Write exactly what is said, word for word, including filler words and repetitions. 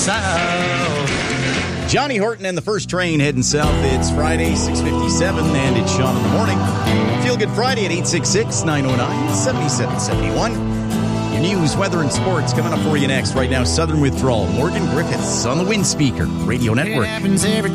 South. Johnny Horton and the First Train heading south. It's Friday, six fifty-seven, and it's Sean in the morning. Feel Good Friday at eight six six, nine oh nine, seven seven seven one. Your news, weather, and sports coming up for you next. Right now, Southern Withdrawal. Morgan Griffiths on the Wind Speaker Radio Network. It happens every